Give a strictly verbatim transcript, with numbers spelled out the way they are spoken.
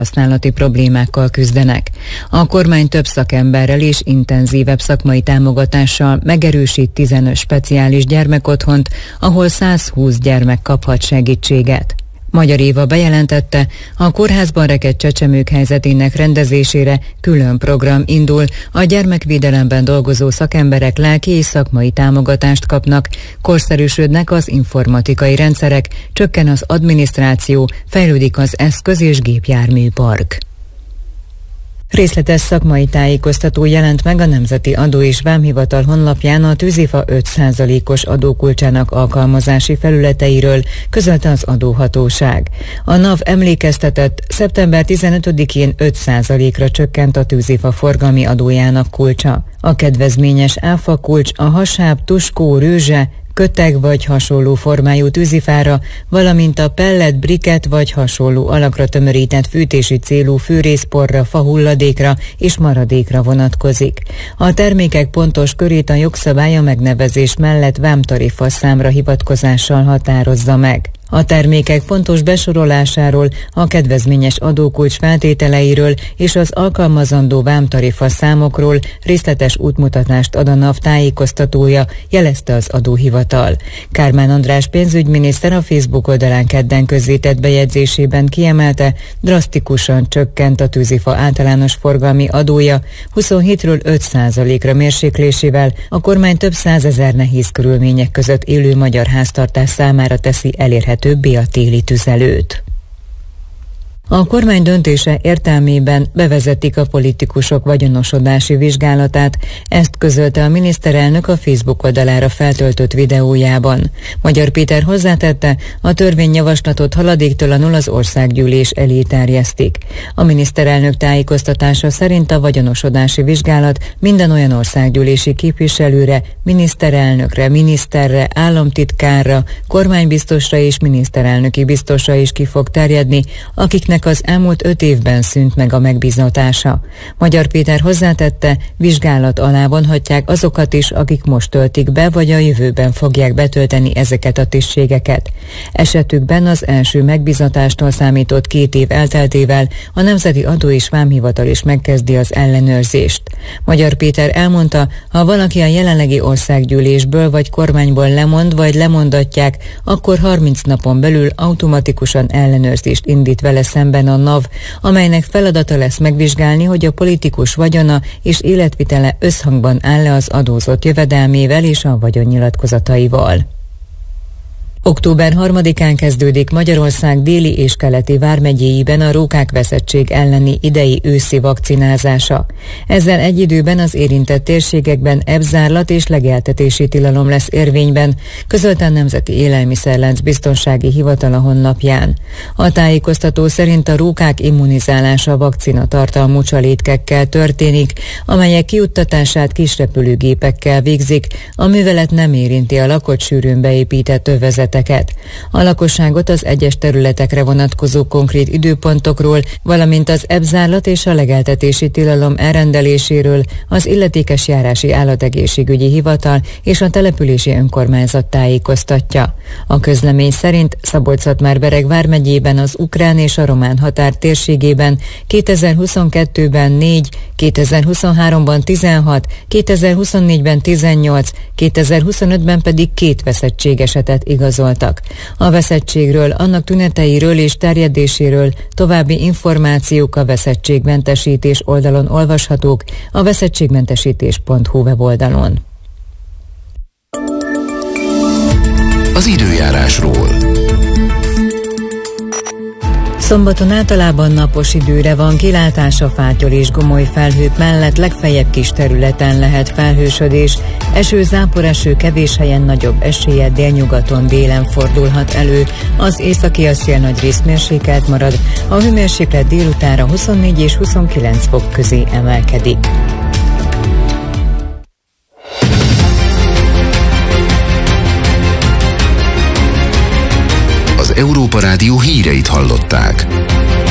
használati problémákkal küzdenek. A kormány több szakemberrel és intenzívebb szakmai támogatással megerősít tizenöt speciális gyermekotthont, ahol százhúsz gyermek kaphat segítséget. Magyar Éva bejelentette, a kórházban rekedt csecsemők helyzetének rendezésére külön program indul, a gyermekvédelemben dolgozó szakemberek lelki és szakmai támogatást kapnak, korszerűsödnek az informatikai rendszerek, csökken az adminisztráció, fejlődik az eszköz- és gépjárműpark. Részletes szakmai tájékoztató jelent meg a Nemzeti Adó és Vámhivatal honlapján a tűzifa öt százalékos adókulcsának alkalmazási felületeiről, közölte az adóhatóság. A NAV emlékeztetett, szeptember tizenötödikén öt százalékra csökkent a tűzifa forgalmi adójának kulcsa. A kedvezményes áfa kulcs a hasáb, tuskó, rőzse, köteg vagy hasonló formájú tűzifára, valamint a pellet, briket vagy hasonló alakra tömörített fűtési célú fűrészporra, fahulladékra és maradékra vonatkozik. A termékek pontos körét a jogszabály a megnevezés mellett vámtarifa számra hivatkozással határozza meg. A termékek pontos besorolásáról, a kedvezményes adókulcs feltételeiről és az alkalmazandó vámtarifa számokról részletes útmutatást ad a NAV tájékoztatója, jelezte az adóhivatal. Kármán András pénzügyminiszter a Facebook oldalán kedden közzétett bejegyzésében kiemelte, drasztikusan csökkent a tűzifa általános forgalmi adója, huszonhétről öt százalékra mérséklésével a kormány több százezer nehéz körülmények között élő magyar háztartás számára teszi elérhetővé többé a téli tüzelőt. A kormány döntése értelmében bevezetik a politikusok vagyonosodási vizsgálatát, ezt közölte a miniszterelnök a Facebook oldalára feltöltött videójában. Magyar Péter hozzátette, a törvényjavaslatot haladéktalanul az országgyűlés elé terjesztik. A miniszterelnök tájékoztatása szerint a vagyonosodási vizsgálat minden olyan országgyűlési képviselőre, miniszterelnökre, miniszterre, államtitkárra, kormánybiztosra és miniszterelnöki biztosra is ki fog terjedni, akiknek az elmúlt öt évben szűnt meg a megbízatása. Magyar Péter hozzátette, vizsgálat alá vonhatják azokat is, akik most töltik be, vagy a jövőben fogják betölteni ezeket a tisztségeket. Esetükben az első megbízatástól számított két év elteltével a Nemzeti Adó és Vámhivatal is megkezdi az ellenőrzést. Magyar Péter elmondta, ha valaki a jelenlegi országgyűlésből vagy kormányból lemond, vagy lemondatják, akkor harminc napon belül automatikusan ellenőrzést indít vele szemben a NAV, amelynek feladata lesz megvizsgálni, hogy a politikus vagyona és életvitele összhangban áll-e az adózott jövedelmével és a vagyonnyilatkozataival. október harmadikán kezdődik Magyarország déli és keleti vármegyéiben a rókák veszettség elleni idei őszi vakcinázása. Ezzel egy időben az érintett térségekben ebzárlat és legeltetési tilalom lesz érvényben, közölte a Nemzeti Élelmiszerlánc Biztonsági Hivatal a honlapján. A tájékoztató szerint a rókák immunizálása vakcina tartalmú csalétkekkel történik, amelyek kijuttatását kisrepülőgépekkel végzik, a művelet nem érinti a lakott sűrűn beépített övezet. A lakosságot az egyes területekre vonatkozó konkrét időpontokról, valamint az ebzárlat és a legeltetési tilalom elrendeléséről az illetékes járási állategészségügyi hivatal és a települési önkormányzat tájékoztatja. A közlemény szerint Szabolcs-Szatmár-Bereg vármegyében az ukrán és a román határ térségében kétezer-huszonkettőben négy, kétezer-huszonháromban tizenhat, kétezer-huszonnégyben tizennyolc, kétezer-huszonötben pedig két veszettség esetet igazoltak. A veszettségről, annak tüneteiről és terjedéséről további információk a veszettségmentesítés oldalon olvashatók, a veszettségmentesítés pont hu weboldalon. Az időjárásról. Szombaton általában napos időre van kilátás, a fátyol és gomoly felhők mellett legfeljebb kis területen lehet felhősödés. Eső, záporeső, kevés helyen nagyobb eséllyel délnyugaton délen fordulhat elő. Az északi a szél nagyrészt mérsékelt marad, a hőmérséklet délutánra huszonnégy és huszonkilenc fok közé emelkedik. Az Európa Rádió híreit hallották.